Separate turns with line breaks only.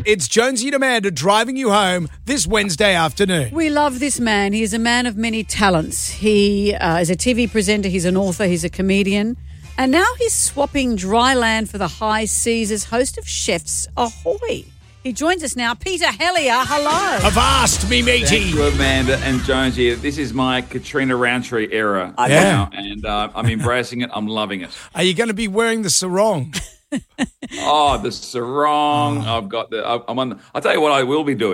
It's Jonesy and Amanda driving you home this Wednesday afternoon.
We love this man. He is a man of many talents. He is a TV presenter, he's an author, he's a comedian. And now he's swapping dry land for the high seas as host of Chefs Ahoy. He joins us now. Peter Hellier, hello.
Avast, me matey.
Thank you, Amanda and Jonesy. This is my Katrina Roundtree era now, and I'm embracing it. I'm loving it.
Are you going to be wearing the sarong?
Oh, the sarong. I've got the. I'm on. I'll tell you what I will be doing.